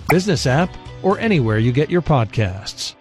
business app, or anywhere you get your podcasts.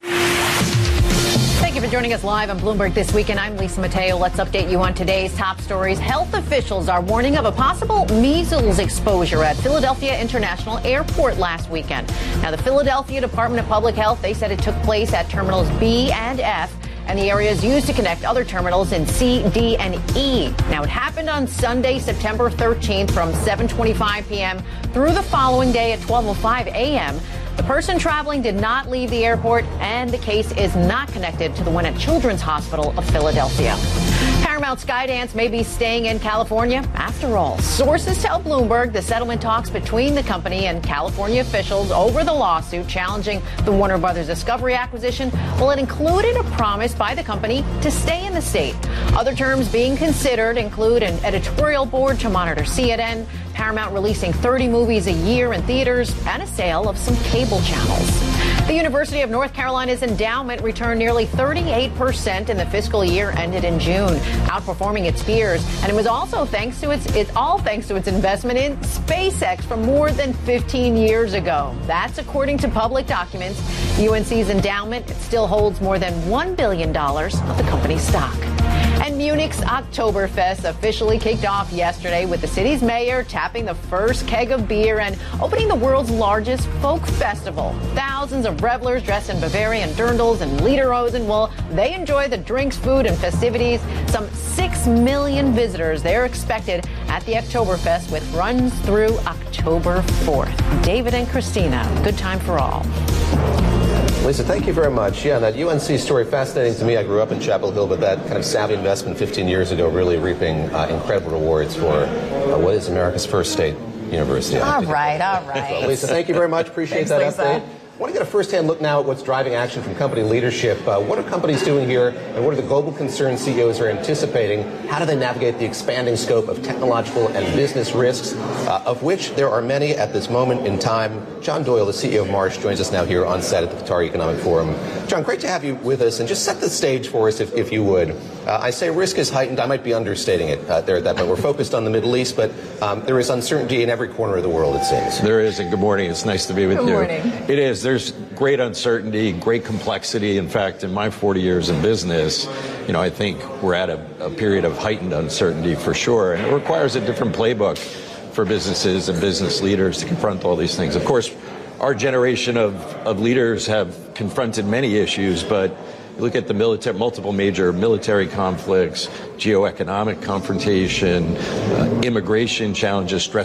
Thank you for joining us live on Bloomberg This Weekend. I'm Lisa Mateo. Let's update you on today's top stories. Health officials are warning of a possible measles exposure at Philadelphia International Airport last weekend. Now, the Philadelphia Department of Public Health, they said it took place at terminals B and F, and the area is used to connect other terminals in C, D, and E. Now, it happened on Sunday, September 13th from 7:25 p.m. through the following day at 12:05 a.m. The person traveling did not leave the airport, and the case is not connected to the one at Children's Hospital of Philadelphia. Paramount Skydance may be staying in California after all. Sources tell Bloomberg the settlement talks between the company and California officials over the lawsuit challenging the Warner Brothers Discovery acquisition, well, it included a promise by the company to stay in the state. Other terms being considered include an editorial board to monitor CNN, Paramount releasing 30 movies a year in theaters, and a sale of some cable channels. The University of North Carolina's endowment returned nearly 38% in the fiscal year ended in June, outperforming its peers. And it was also thanks to its investment in SpaceX from more than 15 years ago. That's according to public documents. UNC's endowment, it still holds more than $1 billion of the company's stock. And Munich's Oktoberfest officially kicked off yesterday with the city's mayor tapping the first keg of beer and opening the world's largest folk festival. Thousands of revelers dressed in Bavarian dirndls and lederhosen, well, they enjoy the drinks, food, and festivities. Some 6 million visitors, they're expected at the Oktoberfest, which runs through October 4th. David and Christina, good time for all. Lisa, thank you very much. Yeah, that UNC story, fascinating to me. I grew up in Chapel Hill, but that kind of savvy investment 15 years ago really reaping incredible rewards for what is America's first state university. All right. Well, Lisa, thank you very much. Appreciate that Lisa. update. I want to get a first-hand look now at what's driving action from company leadership. What are companies doing here, and what are the global concerns CEOs are anticipating? How do they navigate the expanding scope of technological and business risks, of which there are many at this moment in time? John Doyle, the CEO of Marsh, joins us now here on set at the Qatar Economic Forum. John, great to have you with us, and just set the stage for us, if you would. I say risk is heightened. I might be understating it there at that point. We're focused on the Middle East, but there is uncertainty in every corner of the world, it seems. There is, and good morning. It's nice to be with you. Good morning. It is. There's great uncertainty, great complexity. In fact, in my 40 years in business, I think we're at a period of heightened uncertainty for sure, and it requires a different playbook for businesses and business leaders to confront all these things. Of course, our generation of leaders have confronted many issues, but look at the multiple major military conflicts, geoeconomic confrontation, immigration challenges, stress